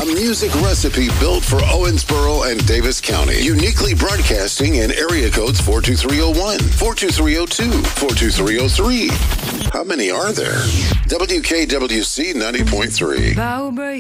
music recipe built for Owensboro and Davis County. Uniquely broadcasting in area codes 42301, 42302, 42303. How many are there? WKWC 90.3.